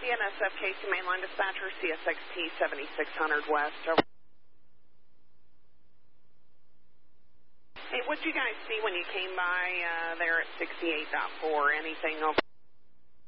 BNSF Casey Mainline Dispatcher, CSXT 7600 West. Over. Hey, what'd you guys see when you came by there at 68.4? Anything over?